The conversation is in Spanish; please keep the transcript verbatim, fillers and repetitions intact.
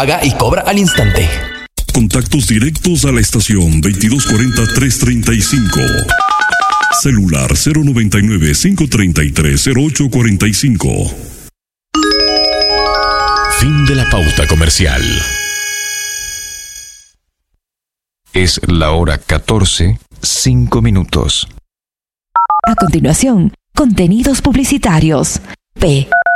paga y cobra al instante. Contactos directos a la estación veintidós cuarenta, trescientos treinta y cinco. Celular cero noventa y nueve, cinco treinta y tres, cero ocho cuarenta y cinco. Fin de la pauta comercial. Es la hora catorce, cinco minutos. A continuación, contenidos publicitarios. P.